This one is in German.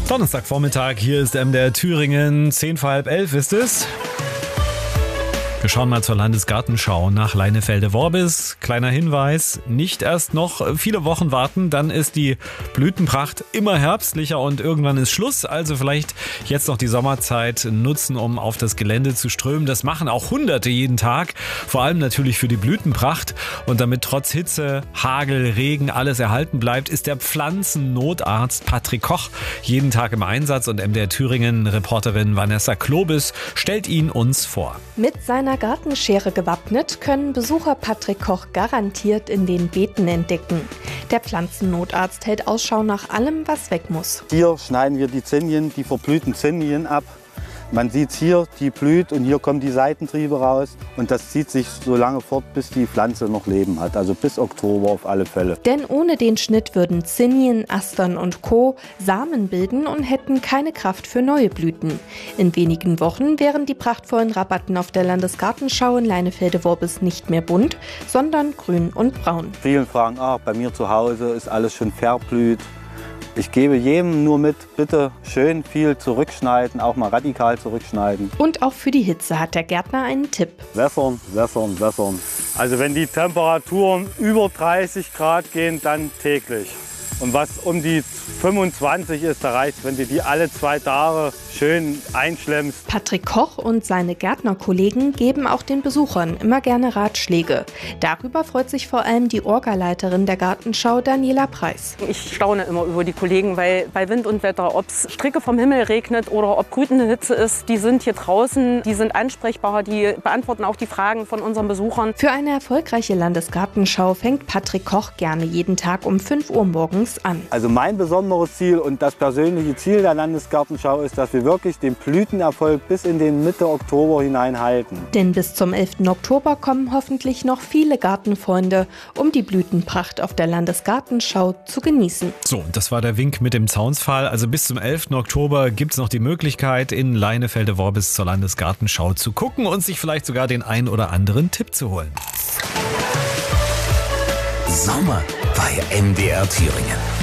Donnerstagvormittag, hier ist MDR Thüringen, 10 vor halb 11 ist es. Wir schauen mal zur Landesgartenschau nach Leinefelde-Worbis. Kleiner Hinweis, nicht erst noch viele Wochen warten, dann ist die Blütenpracht immer herbstlicher und irgendwann ist Schluss. Also vielleicht jetzt noch die Sommerzeit nutzen, um auf das Gelände zu strömen. Das machen auch Hunderte jeden Tag, vor allem natürlich für die Blütenpracht. Und damit trotz Hitze, Hagel, Regen alles erhalten bleibt, ist der Pflanzennotarzt Patrick Koch jeden Tag im Einsatz. Und MDR Thüringen-Reporterin Vanessa Klobis stellt ihn uns vor. Mit seiner Gartenschere gewappnet, können Besucher Patrick Koch garantiert in den Beeten entdecken. Der Pflanzennotarzt hält Ausschau nach allem, was weg muss. Hier schneiden wir die Zinien, die verblühten Zinien ab. Man sieht hier, die blüht und hier kommen die Seitentriebe raus. Und das zieht sich so lange fort, bis die Pflanze noch Leben hat. Also bis Oktober auf alle Fälle. Denn ohne den Schnitt würden Zinien, Astern und Co. Samen bilden und hätten keine Kraft für neue Blüten. In wenigen Wochen wären die prachtvollen Rabatten auf der Landesgartenschau in Leinefelde-Worbis nicht mehr bunt, sondern grün und braun. Vielen fragen, bei mir zu Hause ist alles schon verblüht. Ich gebe jedem nur mit, bitte schön viel zurückschneiden, auch mal radikal zurückschneiden. Und auch für die Hitze hat der Gärtner einen Tipp. Wässern, wässern, wässern. Also wenn die Temperaturen über 30 Grad gehen, dann täglich. Und was um die 25 ist, da reicht, wenn du die alle 2 Tage schön einschlemmst. Patrick Koch und seine Gärtnerkollegen geben auch den Besuchern immer gerne Ratschläge. Darüber freut sich vor allem die Orgaleiterin der Gartenschau, Daniela Preis. Ich staune immer über die Kollegen, weil bei Wind und Wetter, ob es Stricke vom Himmel regnet oder ob brütende Hitze ist, die sind hier draußen, die sind ansprechbar, die beantworten auch die Fragen von unseren Besuchern. Für eine erfolgreiche Landesgartenschau fängt Patrick Koch gerne jeden Tag um 5 Uhr morgens an. Also mein besonderes Ziel und das persönliche Ziel der Landesgartenschau ist, dass wir wirklich den Blütenerfolg bis in den Mitte Oktober hinein halten. Denn bis zum 11. Oktober kommen hoffentlich noch viele Gartenfreunde, um die Blütenpracht auf der Landesgartenschau zu genießen. So, das war der Wink mit dem Zaunsfall. Also bis zum 11. Oktober gibt es noch die Möglichkeit, in Leinefelde-Worbis zur Landesgartenschau zu gucken und sich vielleicht sogar den ein oder anderen Tipp zu holen. Sommer bei MDR Thüringen.